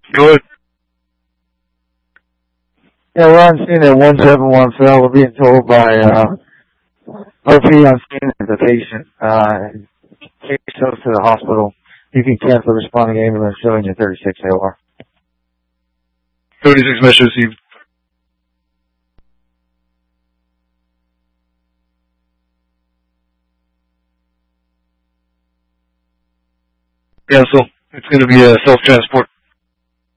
Go ahead. Yeah, we're on scene at 171 Phil. We're being told by OP on scene as a patient. Take yourself to the hospital. You can cancel responding ambulance showing you 36 AOR. 36 mesh received. Cancel. It's going to be a self-transport.